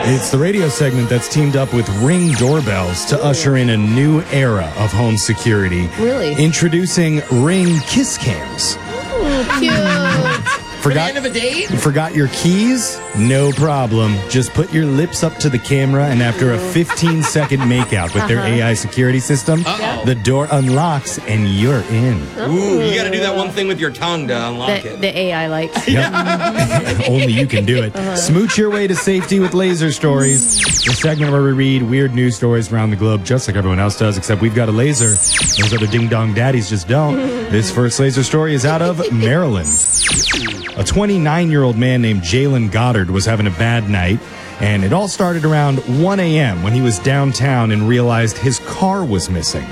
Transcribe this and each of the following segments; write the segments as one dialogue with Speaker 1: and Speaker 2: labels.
Speaker 1: It's the radio segment that's teamed up with Ring Doorbells to usher in a new era of home security.
Speaker 2: Really?
Speaker 1: Introducing Ring Kiss Cams.
Speaker 2: Cute.
Speaker 3: For the end of a date?
Speaker 1: Forgot your keys? No problem. Just put your lips up to the camera, and after a 15-second makeout with their AI security system, the door unlocks and you're in.
Speaker 3: Ooh, you got to do that one thing with your tongue to unlock it.
Speaker 2: The AI likes.
Speaker 1: Yep. Only you can do it. Smooch your way to safety with Laser Stories, the segment where we read weird news stories around the globe just like everyone else does, except we've got a laser. Those other ding-dong daddies just don't. This first laser story is out of Maryland. A 29-year-old man named Jalen Goddard was having a bad night, and it all started around 1 a.m. when he was downtown and realized his car was missing.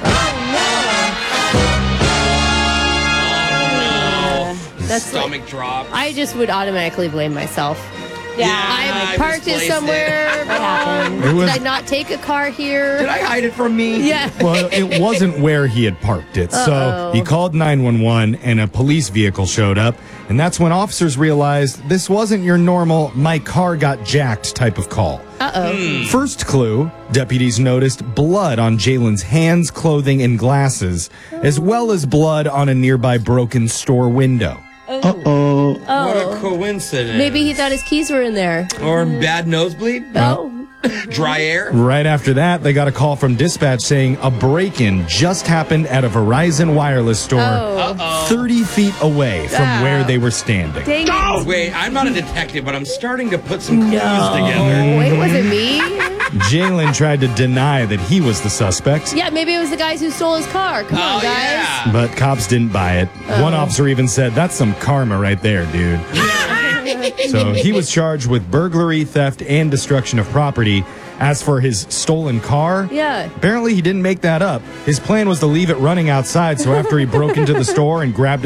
Speaker 2: That's
Speaker 3: Stomach drop.
Speaker 2: I just would automatically blame myself.
Speaker 3: Yeah,
Speaker 2: I parked it
Speaker 3: misplaced
Speaker 2: somewhere. Did I not take a car here?
Speaker 3: Did I hide it from me?
Speaker 2: Yeah.
Speaker 1: Well, it wasn't where he had parked it. So he called 911 and a police vehicle showed up. And that's when officers realized this wasn't your normal "my car got jacked" type of call. First clue, deputies noticed blood on Jalen's hands, clothing, and glasses, as well as blood on a nearby broken store window.
Speaker 3: What a coincidence.
Speaker 2: Maybe he thought his keys were in there.
Speaker 3: Or bad nosebleed?
Speaker 2: Oh.
Speaker 3: Dry air?
Speaker 1: Right after that, they got a call from dispatch saying a break-in just happened at a Verizon wireless store 30 feet away from where they were standing.
Speaker 2: Dang it.
Speaker 3: Wait, I'm not a detective, but I'm starting to put some clues together.
Speaker 2: Wait, was it me?
Speaker 1: Jalen tried to deny that he was the suspect.
Speaker 2: Yeah, maybe it was the guys who stole his car. Come on, guys.
Speaker 3: Yeah.
Speaker 1: But cops didn't buy it. One officer even said, "That's some karma right there, dude." So he was charged with burglary, theft, and destruction of property. As for his stolen car, apparently he didn't make that up. His plan was to leave it running outside, so after he broke into the store and grabbed